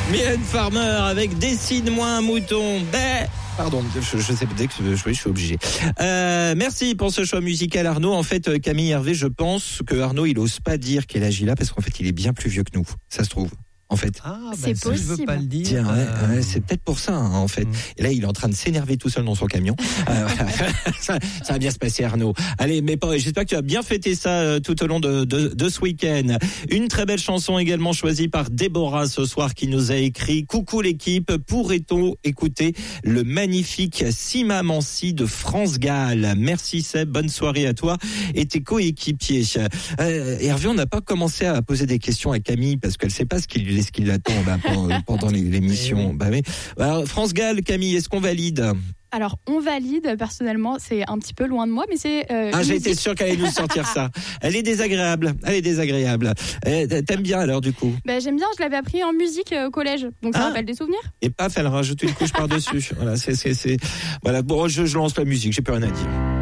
Mylène Farmer avec Dessine-moi un mouton. Pardon, je sais peut-être que je suis obligé. Merci pour ce choix musical, Arnaud. En fait, Camille Hervé, je pense que Arnaud, il ose pas dire quel âge il a parce qu'en fait, il est bien plus vieux que nous. Ça se trouve. En fait. C'est possible. Je veux pas le dire. Tiens, ouais, c'est peut-être pour ça, hein, en fait. Et là, il est en train de s'énerver tout seul dans son camion. Ça va bien se passer, Arnaud. Allez, mais j'espère que tu as bien fêté ça tout au long de ce week-end. Une très belle chanson également choisie par Déborah ce soir qui nous a écrit: coucou l'équipe, pourrait-on écouter le magnifique Si Maman Si de France Gall? Merci Seb, bonne soirée à toi et tes coéquipiers. Hervé, on n'a pas commencé à poser des questions à Camille parce qu'elle sait pas ce qu'il attend pendant l'émission. Oui. Alors, France Gall, Camille, est-ce qu'on valide? Alors, on valide, personnellement, c'est un petit peu loin de moi, mais c'est... j'ai été sûr qu'elle allait nous sortir ça. Elle est désagréable. T'aimes bien alors, du coup? J'aime bien, je l'avais appris en musique au collège, donc ça rappelle des souvenirs. Et paf, elle rajoute une couche par-dessus. Voilà, Voilà, bon, je lance la musique, j'ai plus rien à dire.